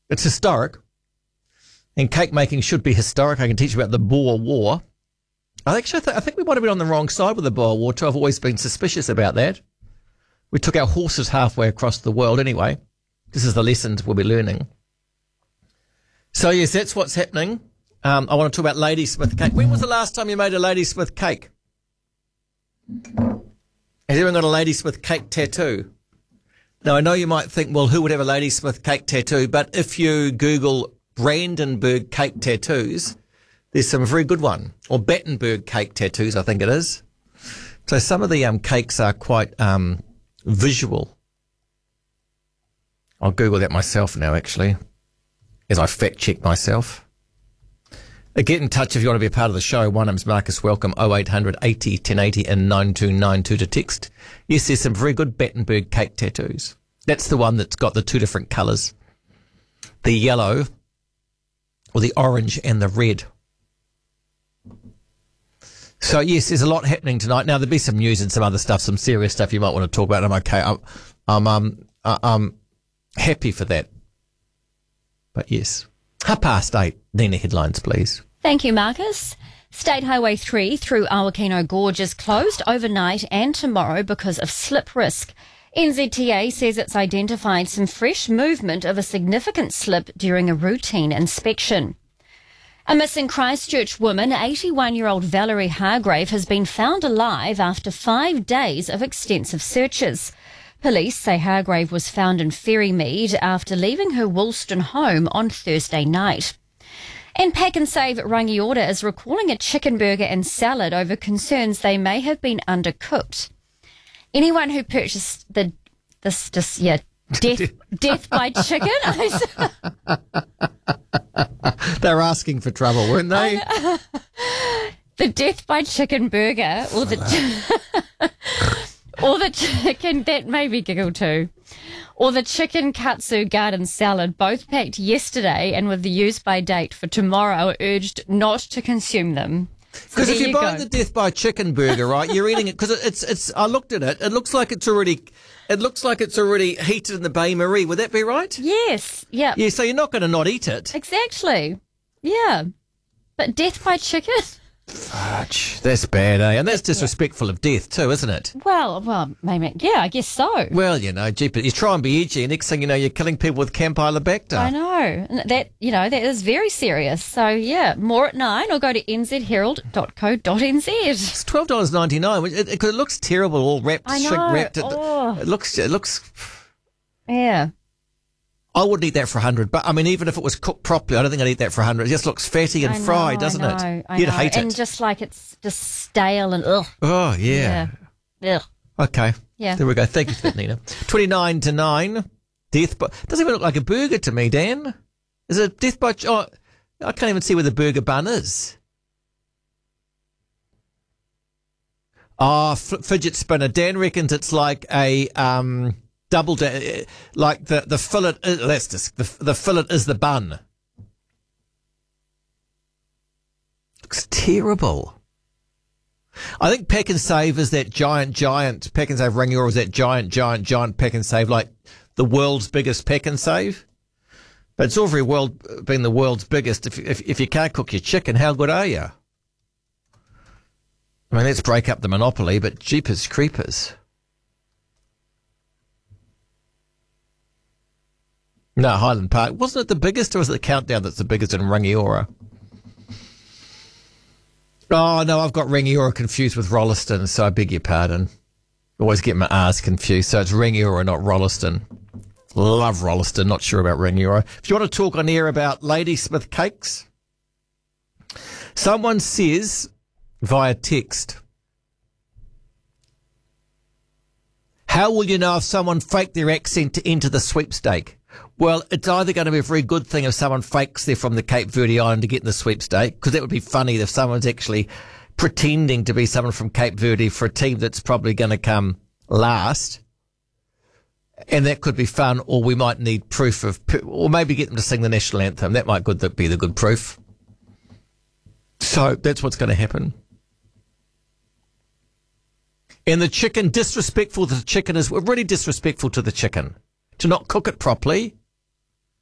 It's historic. And cake making should be historic. I can teach you about the Boer War. I think we might have been on the wrong side with the Boer War too. I've always been suspicious about that. We took our horses halfway across the world anyway. This is the lessons we'll be learning. So, yes, that's what's happening. I want to talk about Ladysmith cake. When was the last time you made a Ladysmith cake? Has anyone got a Ladysmith cake tattoo? Now, I know you might think, well, who would have a Ladysmith cake tattoo? But if you Google Brandenburg cake tattoos, there's some very good one. Or Battenberg cake tattoos, I think it is. So some of the cakes are quite visual. I'll Google that myself now, actually, as I fact-check myself. Get in touch if you want to be a part of the show. My name's Marcus. Welcome, 0800 80 1080 and 9292 to text. Yes, there's some very good Battenberg cake tattoos. That's the one that's got the two different colours. The yellow, or the orange and the red. So, yes, there's a lot happening tonight. Now, there'll be some news and some other stuff, some serious stuff you might want to talk about. I'm okay. I'm happy for that. But, yes. 8:30. Nina, headlines, please. Thank you, Marcus. State Highway 3 through Awakino Gorge is closed overnight and tomorrow because of slip risk. NZTA says it's identified some fresh movement of a significant slip during a routine inspection. A missing Christchurch woman, 81-year-old Valerie Hargrave, has been found alive after 5 days of extensive searches. Police say Hargrave was found in Ferrymead after leaving her Woolston home on Thursday night. And Pack and Save Rangiora is recalling a chicken burger and salad over concerns they may have been undercooked. Anyone who purchased death by chicken. They're asking for trouble, weren't they? The death by chicken burger or the chicken, that made me giggle too. Or the chicken katsu garden salad, both packed yesterday and with the use by date for tomorrow, urged not to consume them. Because if you buy the death by chicken burger, right, you're eating it because it's. I looked at it. It looks like it's already heated in the Bain Marie. Would that be right? Yes. Yeah. Yeah. So you're not going to not eat it. Exactly. Yeah. But death by chicken. Fudge. That's bad, eh? And that's disrespectful of death too, isn't it? Well, maybe. Yeah, I guess so. Well, jeepers, you try and be edgy, and next thing you know, you're killing people with Campylobacter. I know. And that is very serious. So, yeah, more at 9 or go to nzherald.co.nz. It's $12.99, because it looks terrible, all wrapped, shrink-wrapped. It looks... Yeah. I wouldn't eat that for 100, but I mean, even if it was cooked properly, I don't think I'd eat that for 100. It just looks fatty and fried, doesn't it? You'd hate it. And just like it's just stale and ugh. Oh, yeah. Ugh. Okay. Yeah. There we go. Thank you for that, Nina. 29 to 9. Death by... Doesn't even look like a burger to me, Dan. Is it death by... Oh, I can't even see where the burger bun is. Oh, fidget spinner. Dan reckons it's like a... double like the fillet. That's just the fillet is the bun. Looks terrible. I think Pack and Save is that giant Pack and Save Rangiora is that giant Pack and Save, like the world's biggest Pack and Save. But it's all very well being the world's biggest. If you can't cook your chicken, how good are you? I mean, let's break up the monopoly, but jeepers creepers. No, Highland Park. Wasn't it the biggest, or was it the Countdown that's the biggest in Rangiora? Oh, no, I've got Rangiora confused with Rolleston, so I beg your pardon. Always get my R's confused, so it's Rangiora, not Rolleston. Love Rolleston, not sure about Rangiora. If you want to talk on air about Ladysmith cakes, someone says via text, how will you know if someone faked their accent to enter the sweepstake? Well, it's either going to be a very good thing if someone fakes they're from the Cape Verde Island to get in the sweepstake, because that would be funny if someone's actually pretending to be someone from Cape Verde for a team that's probably going to come last. And that could be fun, or we might need proof of, or maybe get them to sing the national anthem. That might be the good proof. So that's what's going to happen. And the chicken, disrespectful to the chicken is really disrespectful to the chicken. To not cook it properly,